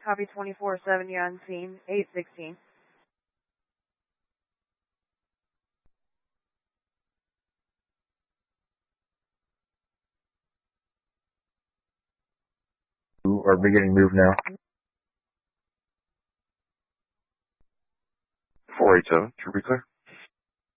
Copy 24-7, you're on scene, 816. You are beginning move now. 487, should be clear.